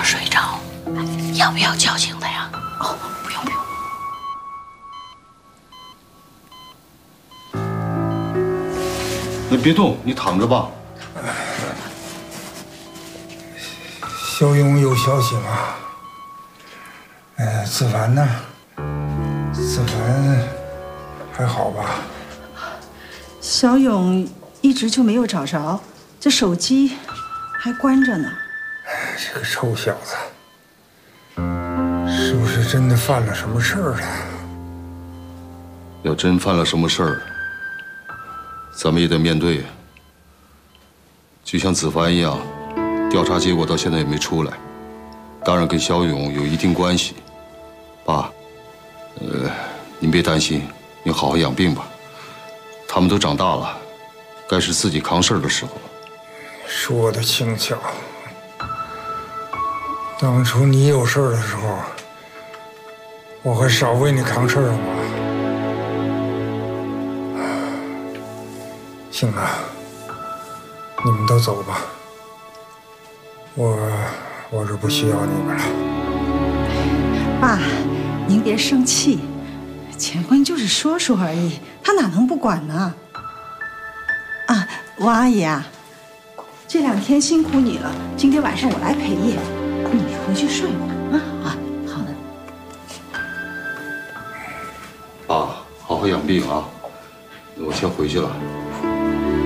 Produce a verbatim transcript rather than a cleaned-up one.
睡着，要不要叫醒他呀？哦，不用不用。 你别动，你躺着吧。 小勇有消息吗？呃，子凡呢？子凡还好吧？ 小勇一直就没有找着，这手机还关着呢。 哎，这个臭小子，是不是真的犯了什么事儿了？ 要真犯了什么事儿，咱们也得面对呀。就像子凡一样，调查结果到现在也没出来，当然跟小勇有一定关系。爸，呃，您别担心，您好好养病吧。他们都长大了，该是自己扛事儿的时候。 说的轻巧。当初你有事儿的时候，我还少为你扛事儿吗？行了，你们都走吧，我我这不需要你们了。 爸，您别生气，乾坤就是说说而已，他哪能不管呢？啊，王阿姨啊，这两天辛苦你了，今天晚上我来陪夜，你回去睡会儿啊。啊，好的。 爸，好好养病啊，我先回去了。